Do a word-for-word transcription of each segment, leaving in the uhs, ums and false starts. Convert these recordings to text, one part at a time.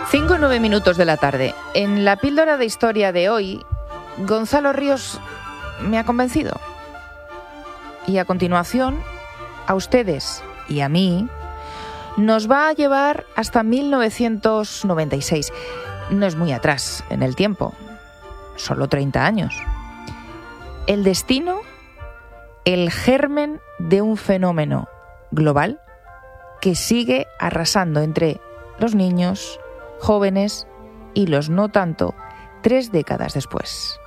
Cinco y nueve minutos de la tarde. En la píldora de historia de hoy, Gonzalo Ríos me ha convencido. Y a continuación, a ustedes y a mí, nos va a llevar hasta mil novecientos noventa y seis. No es muy atrás en el tiempo, solo treinta años. El destino, el germen de un fenómeno global que sigue arrasando entre los niños, jóvenes y los no tanto, tres décadas después.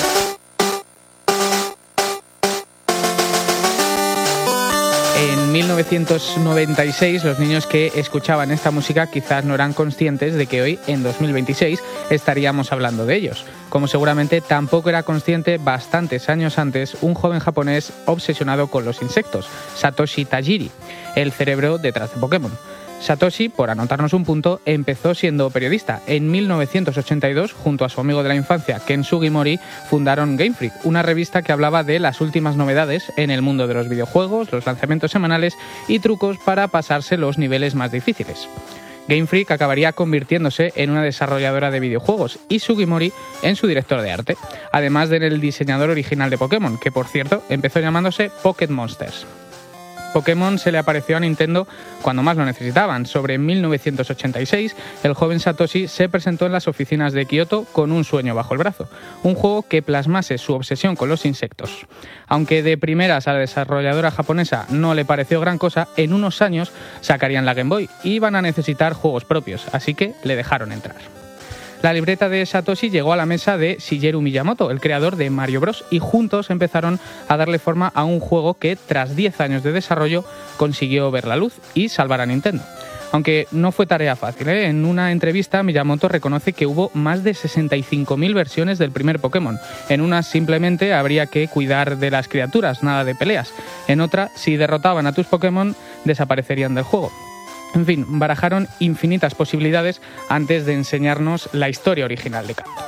En mil novecientos noventa y seis, los niños que escuchaban esta música quizás no eran conscientes de que hoy, en dos mil veintiséis, estaríamos hablando de ellos. Como seguramente tampoco era consciente bastantes años antes un joven japonés obsesionado con los insectos, Satoshi Tajiri, el cerebro detrás de Pokémon. Satoshi, por anotarnos un punto, empezó siendo periodista. En mil novecientos ochenta y dos, junto a su amigo de la infancia, Ken Sugimori, fundaron Game Freak, una revista que hablaba de las últimas novedades en el mundo de los videojuegos, los lanzamientos semanales y trucos para pasarse los niveles más difíciles. Game Freak acabaría convirtiéndose en una desarrolladora de videojuegos y Sugimori en su director de arte, además del diseñador original de Pokémon, que por cierto empezó llamándose Pocket Monsters. Pokémon se le apareció a Nintendo cuando más lo necesitaban. Sobre mil novecientos ochenta y seis, el joven Satoshi se presentó en las oficinas de Kioto con un sueño bajo el brazo, un juego que plasmase su obsesión con los insectos. Aunque de primeras a la desarrolladora japonesa no le pareció gran cosa, en unos años sacarían la Game Boy y iban a necesitar juegos propios, así que le dejaron entrar. La libreta de Satoshi llegó a la mesa de Shigeru Miyamoto, el creador de Mario Bros, y juntos empezaron a darle forma a un juego que, tras diez años de desarrollo, consiguió ver la luz y salvar a Nintendo. Aunque no fue tarea fácil, ¿eh? En una entrevista Miyamoto reconoce que hubo más de sesenta y cinco mil versiones del primer Pokémon. En una simplemente habría que cuidar de las criaturas, nada de peleas. En otra, si derrotaban a tus Pokémon, desaparecerían del juego. En fin, barajaron infinitas posibilidades antes de enseñarnos la historia original de Kanto.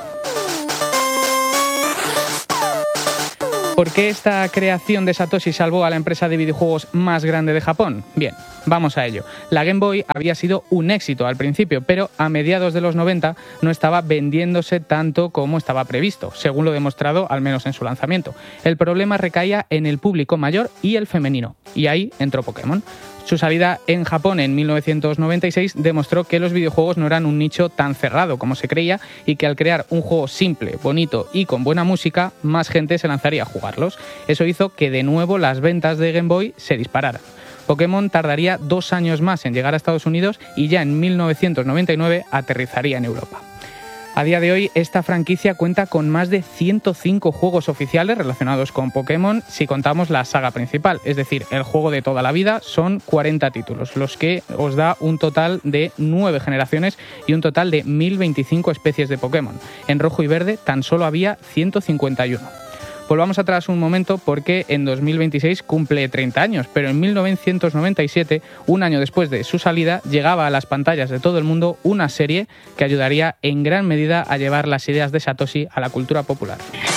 ¿Por qué esta creación de Satoshi salvó a la empresa de videojuegos más grande de Japón? Bien, vamos a ello. La Game Boy había sido un éxito al principio, pero a mediados de los noventa no estaba vendiéndose tanto como estaba previsto, según lo demostrado al menos en su lanzamiento. El problema recaía en el público mayor y el femenino, y ahí entró Pokémon. Su salida en Japón en mil novecientos noventa y seis demostró que los videojuegos no eran un nicho tan cerrado como se creía y que al crear un juego simple, bonito y con buena música, más gente se lanzaría a jugarlos. Eso hizo que de nuevo las ventas de Game Boy se dispararan. Pokémon tardaría dos años más en llegar a Estados Unidos y ya en mil novecientos noventa y nueve aterrizaría en Europa. A día de hoy, esta franquicia cuenta con más de ciento cinco juegos oficiales relacionados con Pokémon si contamos la saga principal, es decir, el juego de toda la vida. Son cuarenta títulos, los que os da un total de nueve generaciones y un total de mil veinticinco especies de Pokémon. En rojo y verde tan solo había ciento cincuenta y uno. Volvamos atrás un momento porque en dos mil veintiséis cumple treinta años, pero en mil novecientos noventa y siete, un año después de su salida, llegaba a las pantallas de todo el mundo una serie que ayudaría en gran medida a llevar las ideas de Satoshi a la cultura popular.